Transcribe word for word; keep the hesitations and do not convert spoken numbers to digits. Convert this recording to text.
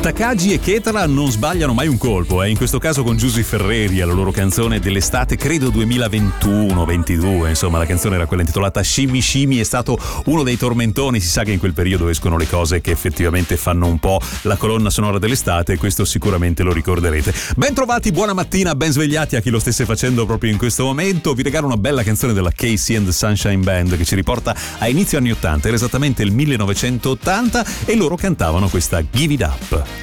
Takagi e Ketala non sbagliano mai un colpo, eh? In questo caso con Giusy Ferreri, alla loro canzone dell'estate, credo duemilaventuno ventidue, insomma la canzone era quella intitolata Shimmy Shimmy, è stato uno dei tormentoni. Si sa che in quel periodo escono le cose che effettivamente fanno un po' la colonna sonora dell'estate, e questo sicuramente lo ricorderete. Ben trovati, buona mattina, ben svegliati a chi lo stesse facendo proprio in questo momento. Vi regalo una bella canzone della Casey and the Sunshine Band che ci riporta a inizio anni ottanta, era esattamente il millenovecentottanta, e loro cantavano questa Give It Up.